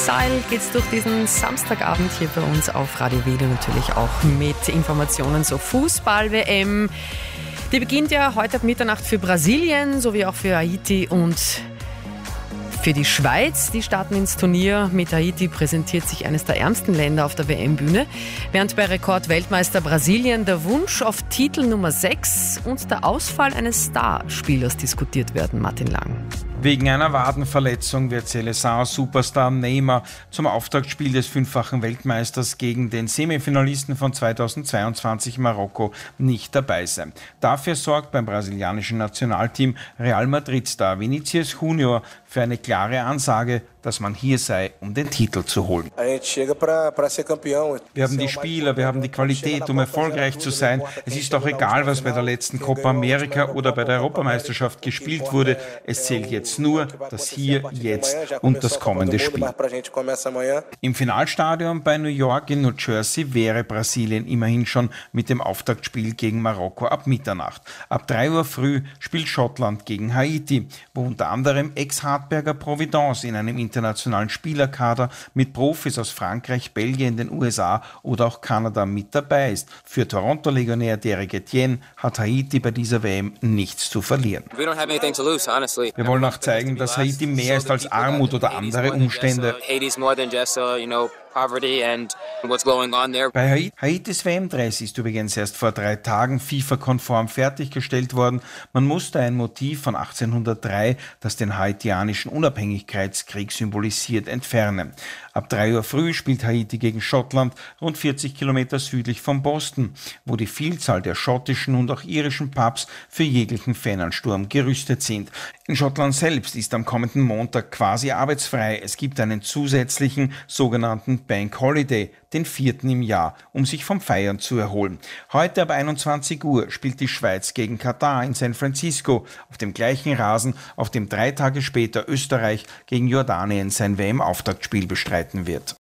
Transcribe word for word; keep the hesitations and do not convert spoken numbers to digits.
Style geht's durch diesen Samstagabend hier bei uns auf Radio Wiel, natürlich auch mit Informationen zur Fußball-W M. Die beginnt ja heute ab Mitternacht für Brasilien sowie auch für Haiti und für die Schweiz. Die starten ins Turnier. Mit Haiti präsentiert sich eines der ärmsten Länder auf der W M-Bühne, während bei Rekordweltmeister Brasilien der Wunsch auf Titel Nummer sechs und der Ausfall eines Starspielers diskutiert werden. Martin Lang. Wegen einer Wadenverletzung wird Seleção-Superstar Neymar zum Auftaktspiel des fünffachen Weltmeisters gegen den Semifinalisten von zweitausendzweiundzwanzig Marokko nicht dabei sein. Dafür sorgt beim brasilianischen Nationalteam Real Madrid-Star Vinícius Júnior für eine klare Ansage, dass man hier sei, um den Titel zu holen. Wir haben die Spieler, wir haben die Qualität, um erfolgreich zu sein. Es ist auch egal, was bei der letzten Copa America oder bei der Europameisterschaft gespielt wurde. Es zählt jetzt nur das Hier, Jetzt und das kommende Spiel. Im Finalstadion bei New York in New Jersey wäre Brasilien immerhin schon mit dem Auftaktspiel gegen Marokko ab Mitternacht. Ab drei Uhr früh spielt Schottland gegen Haiti, wo unter anderem Ex-Hartberger Providence in einem internationalen Spielerkader mit Profis aus Frankreich, Belgien, den U S A oder auch Kanada mit dabei ist. Für Toronto-Legionär Derek Etienne hat Haiti bei dieser W M nichts zu verlieren. Wir wollen auch zeigen, dass Haiti mehr ist als Armut oder andere Umstände. Bei Haitis W M-Dress ist übrigens erst vor drei Tagen FIFA-konform fertiggestellt worden. Man musste ein Motiv von achtzehnhundertdrei, das den haitianischen Unabhängigkeitskrieg symbolisiert, entfernen. Ab drei Uhr früh spielt Haiti gegen Schottland, rund vierzig Kilometer südlich von Boston, wo die Vielzahl der schottischen und auch irischen Pubs für jeglichen Fanansturm gerüstet sind. In Schottland selbst ist am kommenden Montag quasi arbeitsfrei. Es gibt einen zusätzlichen sogenannten Bank Holiday, den vierten im Jahr, um sich vom Feiern zu erholen. Heute ab einundzwanzig Uhr spielt die Schweiz gegen Katar in San Francisco, auf dem gleichen Rasen, auf dem drei Tage später Österreich gegen Jordanien sein W M-Auftaktspiel bestreiten wird.